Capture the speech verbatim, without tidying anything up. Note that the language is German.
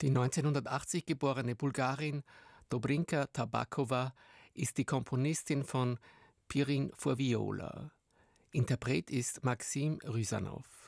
Die neunzehnhundertachtzig geborene Bulgarin Dobrinka Tabakowa ist die Komponistin von Pirin for Viola. Interpret ist Maxim Rysanow.